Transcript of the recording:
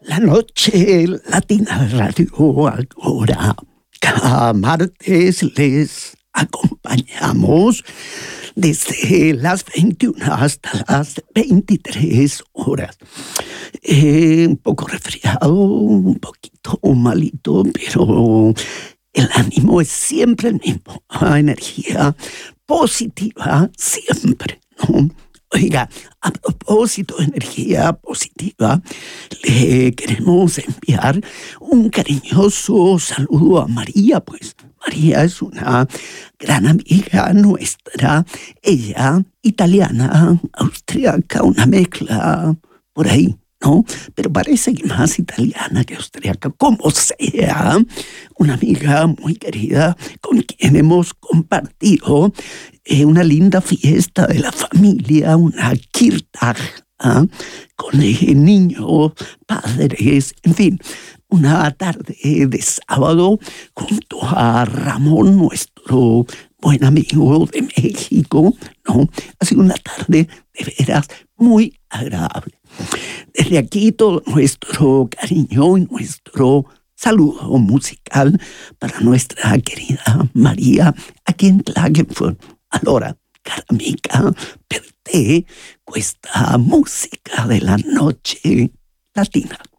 La noche latina de Radio Agora. Cada martes les acompañamos desde las 21 hasta las 23 horas. Un poco resfriado, un poquito malito, pero el ánimo es siempre el mismo. Energía positiva siempre, ¿no? Oiga, a propósito de energía positiva, le queremos enviar un cariñoso saludo a María, pues María es una gran amiga nuestra, ella italiana, austríaca, una mezcla por ahí, ¿no? Pero parece que más italiana que austríaca, como sea, una amiga muy querida con quien hemos compartido una linda fiesta de la familia, una kirtag, con niños, padres, en fin, una tarde de sábado junto a Ramón, nuestro buen amigo de México, ¿no? Ha sido una tarde de veras muy agradable. Desde aquí todo nuestro cariño y nuestro saludo musical para nuestra querida María, aquí in Klagenfurt. Allora, cara amica, per te questa musica della noche latina.